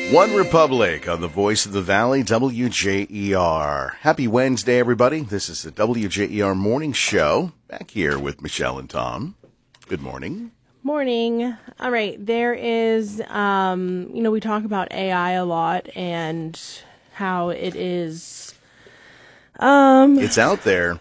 One Republic on the Voice of the Valley, WJER. Happy Wednesday, everybody. This is the WJER Morning Show. Back here with Michelle and Tom. Good morning. Morning. All right. There is, we talk about AI a lot and how it is, It's out there.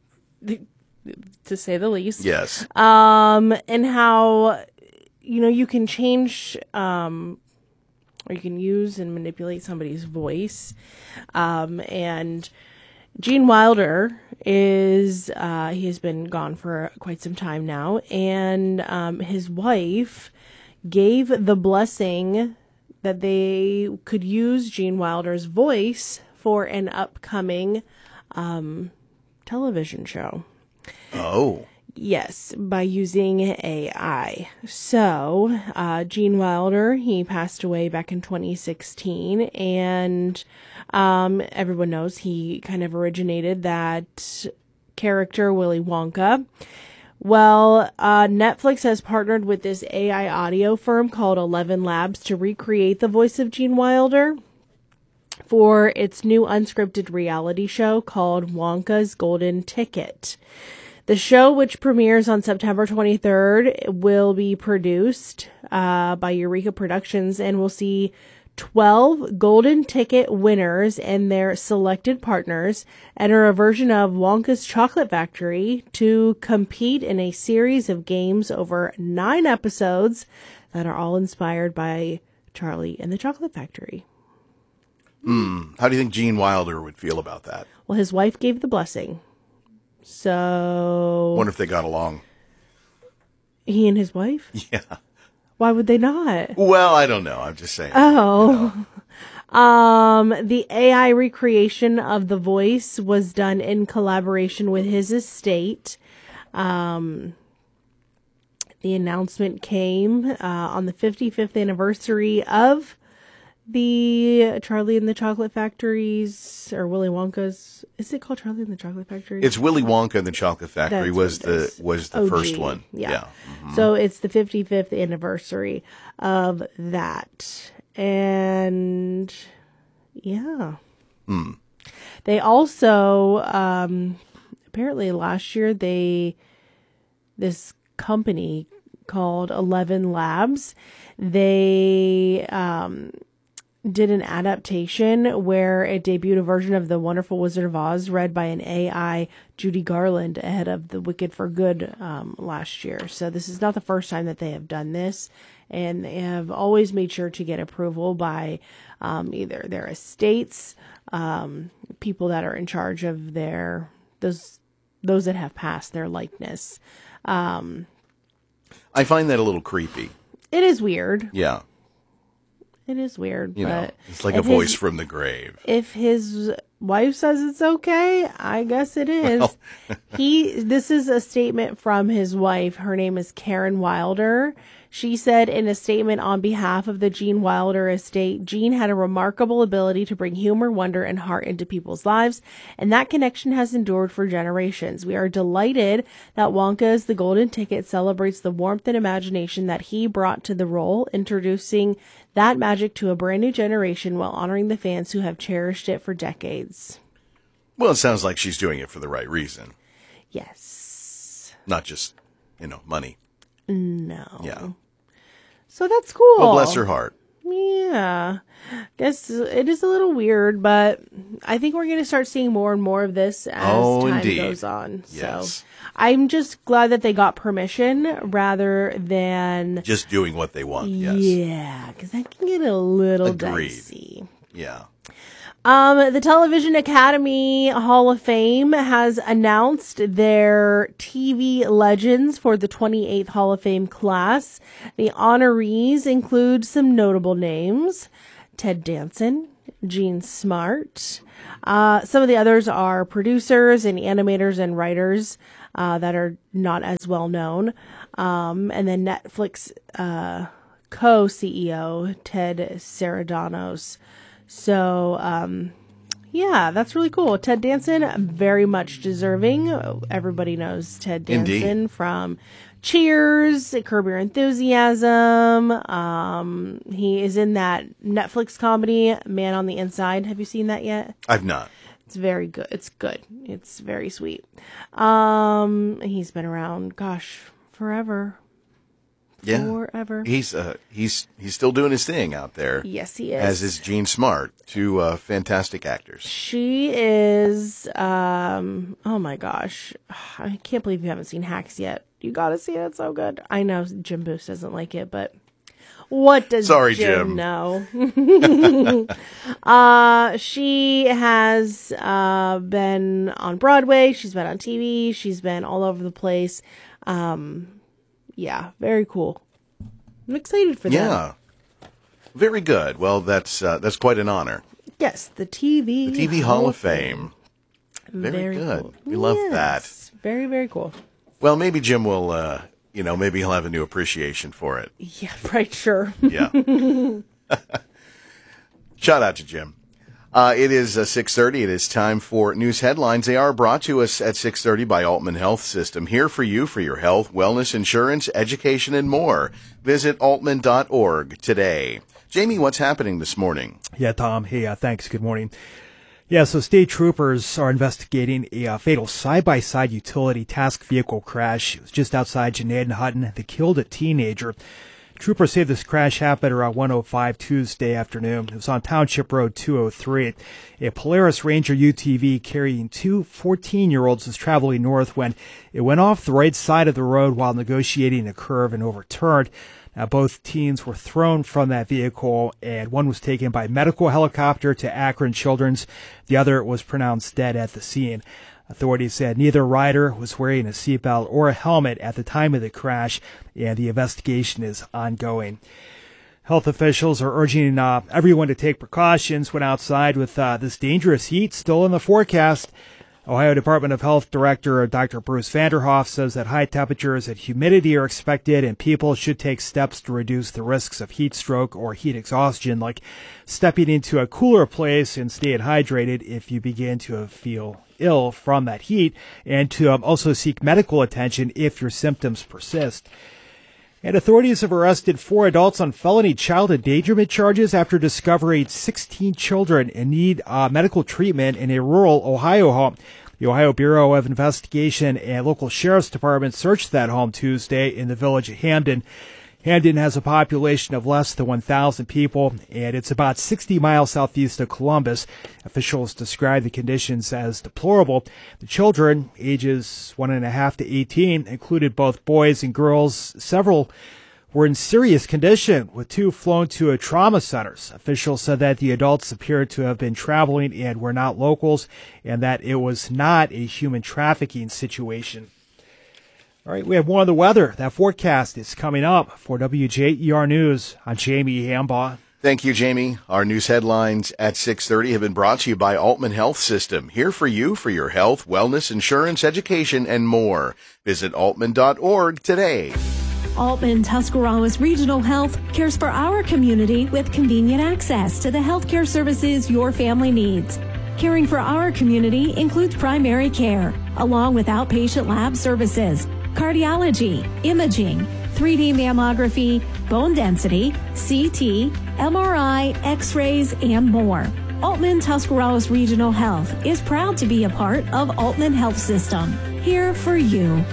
to say the least. Yes. And how, you can change, or you can use and manipulate somebody's voice. And Gene Wilder he has been gone for quite some time now. And his wife gave the blessing that they could use Gene Wilder's voice for an upcoming television show. Oh. Yes, by using AI. So, Gene Wilder, he passed away back in 2016, and everyone knows he kind of originated that character, Willy Wonka. Well, Netflix has partnered with this AI audio firm called 11 Labs to recreate the voice of Gene Wilder for its new unscripted reality show called Wonka's Golden Ticket. The show, which premieres on September 23rd, will be produced by Eureka Productions and will see 12 Golden Ticket winners and their selected partners enter a version of Wonka's Chocolate Factory to compete in a series of games over 9 episodes that are all inspired by Charlie and the Chocolate Factory. How do you think Gene Wilder would feel about that? Well, his wife gave the blessing. So, Wonder if they got along. He and his wife? Yeah. Why would they not? Well, I don't know. I'm just saying. Oh. The AI recreation of the voice was done in collaboration with his estate. The announcement came on the 55th anniversary of the Charlie and the Chocolate Factory's, or Willy Wonka's. Is it called Charlie and the Chocolate Factory? It's Willy Wonka and the Chocolate Factory was the OG, first one. Yeah. Mm-hmm. So it's the 55th anniversary of that. And yeah. They also, apparently last year, this company called 11 Labs, they, did an adaptation where it debuted a version of The Wonderful Wizard of Oz read by an AI, Judy Garland, ahead of The Wicked for Good last year. So this is not the first time that they have done this, and they have always made sure to get approval by either their estates, people that are in charge of those that have passed their likeness. I find that a little creepy. It is weird. Yeah. It is weird, but it's like a voice from the grave. If his wife says it's okay, I guess it is. Well. This is a statement from his wife. Her name is Karen Wilder. She said in a statement on behalf of the Gene Wilder estate, Gene had a remarkable ability to bring humor, wonder, and heart into people's lives, and that connection has endured for generations. We are delighted that Wonka's The Golden Ticket celebrates the warmth and imagination that he brought to the role, introducing that magic to a brand new generation while honoring the fans who have cherished it for decades. Well, it sounds like she's doing it for the right reason. Yes. Not just, money. No. Yeah. So that's cool. Well, bless her heart. Yeah. Guess it is a little weird, but I think we're going to start seeing more and more of this as time goes on. Yes. So I'm just glad that they got permission rather than just doing what they want. Yes. Yeah, because that can get a little Agreed. dicey. Yeah. The Television Academy Hall of Fame has announced their TV legends for the 28th Hall of Fame class. The honorees include some notable names: Ted Danson, Gene Smart. Some of the others are producers and animators and writers that are not as well known. And then Netflix co-CEO Ted Sarandos. So, yeah, that's really cool. Ted Danson, very much deserving. Everybody knows Ted Danson from Cheers, Curb Your Enthusiasm. He is in that Netflix comedy, Man on the Inside. Have you seen that yet? I've not. It's very good. It's good. It's very sweet. He's been around, forever. Yeah. Forever. He's still doing his thing out there. Yes, he is. As is Jean Smart, two fantastic actors. She is, oh my gosh. I can't believe you haven't seen Hacks yet. You gotta see it. It's so good. I know Jim Booth doesn't like it, but what does Jim know? She has been on Broadway. She's been on TV. She's been all over the place. Yeah, very cool. I'm excited for that. Yeah, very good. Well, that's quite an honor. Yes, the TV Hall of Fame. Very good. Cool. We love that. Very, very cool. Well, maybe Jim will, maybe he'll have a new appreciation for it. Yeah, right, sure. Yeah. Shout out to Jim. It is 6:30. It is time for news headlines. They are brought to us at 6:30 by Altman Health System. Here for you for your health, wellness, insurance, education, and more. Visit altman.org today. Jamie, what's happening this morning? Yeah, Tom. Hey, thanks. Good morning. Yeah, so state troopers are investigating a fatal side-by-side utility task vehicle crash. It was just outside Janaden-Hutton that killed a teenager. Troopers say this crash happened around 1:05 Tuesday afternoon. It was on Township Road 203. A Polaris Ranger UTV carrying two 14-year-olds was traveling north when it went off the right side of the road while negotiating a curve and overturned. Now, both teens were thrown from that vehicle, and one was taken by medical helicopter to Akron Children's. The other was pronounced dead at the scene. Authorities said neither rider was wearing a seatbelt or a helmet at the time of the crash, and the investigation is ongoing. Health officials are urging everyone to take precautions when outside with this dangerous heat still in the forecast. Ohio Department of Health Director Dr. Bruce Vanderhoff says that high temperatures and humidity are expected, and people should take steps to reduce the risks of heat stroke or heat exhaustion, like stepping into a cooler place and staying hydrated if you begin to feel ill from that heat, and to also seek medical attention if your symptoms persist. And authorities have arrested 4 adults on felony child endangerment charges after discovering 16 children in need of medical treatment in a rural Ohio home. The Ohio Bureau of Investigation and local sheriff's department searched that home Tuesday in the village of Hamden. Hamden has a population of less than 1,000 people, and it's about 60 miles southeast of Columbus. Officials describe the conditions as deplorable. The children, ages 1.5 to 18, included both boys and girls. Several were in serious condition, with 2 flown to trauma centers. Officials said that the adults appeared to have been traveling and were not locals, and that it was not a human trafficking situation. All right, we have more on the weather. That forecast is coming up. For WJER News, I'm Jamie Hambaugh. Thank you, Jamie. Our news headlines at 6:30 have been brought to you by Altman Health System. Here for you for your health, wellness, insurance, education, and more. Visit altman.org today. Altman Tuscarawas Regional Health cares for our community with convenient access to the healthcare services your family needs. Caring for our community includes primary care, along with outpatient lab services, cardiology, imaging, 3D mammography, bone density, CT, MRI, X-rays, and more. Altman Tuscarawas Regional Health is proud to be a part of Altman Health System. Here for you.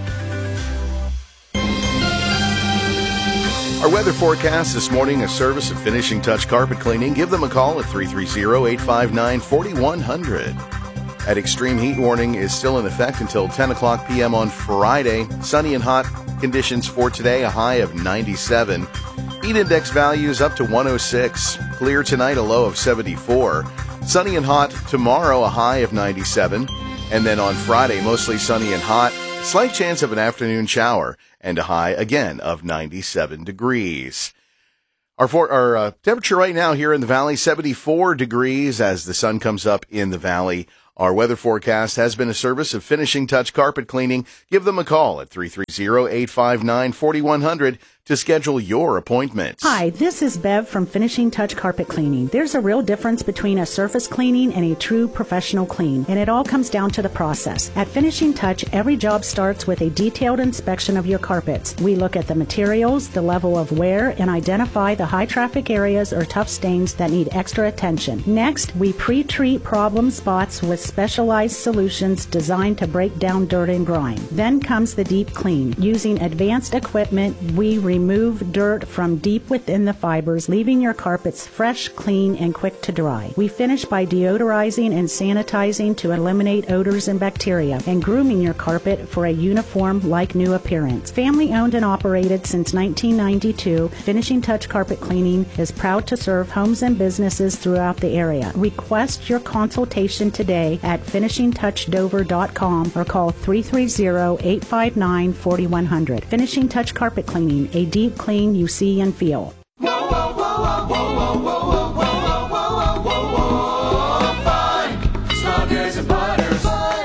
Our weather forecast this morning, a service of Finishing Touch Carpet Cleaning. Give them a call at 330-859-4100. An extreme heat warning is still in effect until 10 o'clock p.m. on Friday. Sunny and hot conditions for today, a high of 97. Heat index values up to 106. Clear tonight, a low of 74. Sunny and hot tomorrow, a high of 97. And then on Friday, mostly sunny and hot. Slight chance of an afternoon shower and a high, again, of 97 degrees. Our temperature right now here in the valley, 74 degrees as the sun comes up in the valley. Our weather forecast has been a service of Finishing Touch Carpet Cleaning. Give them a call at 330-859-4100 to schedule your appointment. Hi, this is Bev from Finishing Touch Carpet Cleaning. There's a real difference between a surface cleaning and a true professional clean, and it all comes down to the process. At Finishing Touch, every job starts with a detailed inspection of your carpets. We look at the materials, the level of wear, and identify the high traffic areas or tough stains that need extra attention. Next, we pre-treat problem spots with specialized solutions designed to break down dirt and grime. Then comes the deep clean. Using advanced equipment, we remove dirt from deep within the fibers, leaving your carpets fresh, clean, and quick to dry. We finish by deodorizing and sanitizing to eliminate odors and bacteria, and grooming your carpet for a uniform, like new appearance. Family owned and operated since 1992, Finishing Touch Carpet Cleaning is proud to serve homes and businesses throughout the area. Request your consultation today at finishingtouchdover.com or call 330-859-4100. Finishing Touch Carpet Cleaning, a deep clean you see and feel. Whoa, whoa, whoa, whoa, whoa, whoa, whoa, whoa, whoa, whoa, whoa, fun! Sluggers and Putters.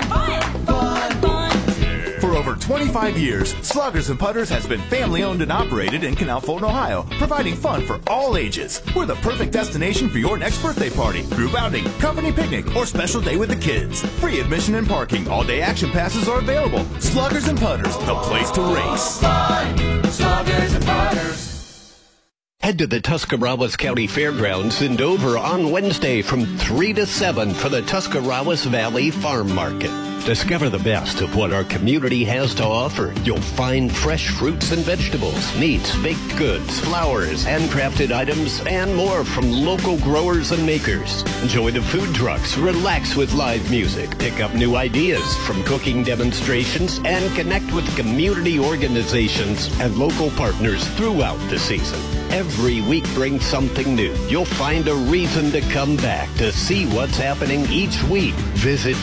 Fun. For over 25 years, Sluggers and Putters has been family-owned and operated in Canal Fulton, Ohio, providing fun for all ages. We're the perfect destination for your next birthday party, group outing, company picnic, or special day with the kids. Free admission and parking. All-day action passes are available. Sluggers and Putters, the place to race. Fun! Sluggers and Putters. Head to the Tuscarawas County Fairgrounds in Dover on Wednesday from 3 to 7 for the Tuscarawas Valley Farm Market. Discover the best of what our community has to offer. You'll find fresh fruits and vegetables, meats, baked goods, flowers, handcrafted items, and more from local growers and makers. Enjoy the food trucks, relax with live music, pick up new ideas from cooking demonstrations, and connect with community organizations and local partners throughout the season. Every week brings something new. You'll find a reason to come back to see what's happening each week. Visit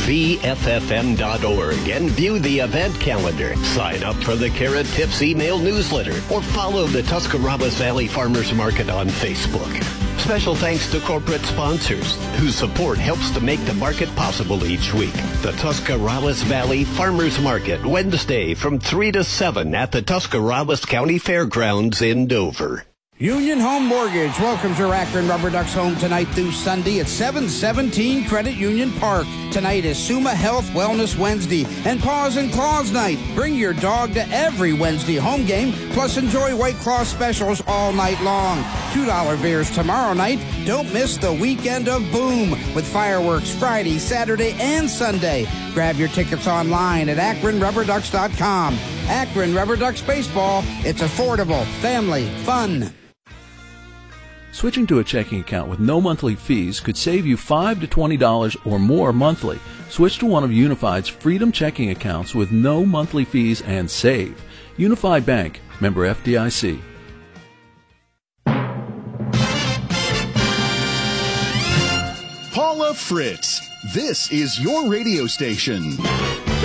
tvffm.org and view the event calendar. Sign up for the Carrot Tips email newsletter or follow the Tuscarawas Valley Farmers Market on Facebook. Special thanks to corporate sponsors whose support helps to make the market possible each week. The Tuscarawas Valley Farmers Market, Wednesday from 3 to 7 at the Tuscarawas County Fairgrounds in Dover. Union Home Mortgage welcomes your Akron Rubber Ducks home tonight through Sunday at 717 Credit Union Park. Tonight is Suma Health Wellness Wednesday and Paws and Claws Night. Bring your dog to every Wednesday home game, plus enjoy White Claw specials all night long. $2 beers tomorrow night. Don't miss the weekend of Boom with fireworks Friday, Saturday, and Sunday. Grab your tickets online at AkronRubberDucks.com. Akron Rubber Ducks Baseball. It's affordable, family, fun. Switching to a checking account with no monthly fees could save you $5 to $20 or more monthly. Switch to one of Unified's Freedom checking accounts with no monthly fees and save. Unified Bank, member FDIC. Paula Fritz, this is your radio station.